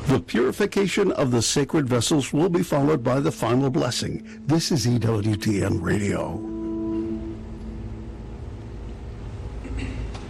The purification of the sacred vessels will be followed by the final blessing. This is EWTN Radio.